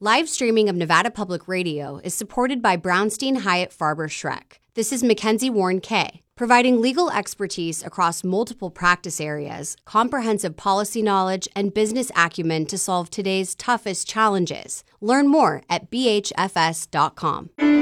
Live streaming of Nevada Public Radio is supported by Brownstein Hyatt Farber Schreck. This is Mackenzie Warren Kay, providing legal expertise across multiple practice areas, comprehensive policy knowledge, and business acumen to solve today's toughest challenges. Learn more at bhfs.com.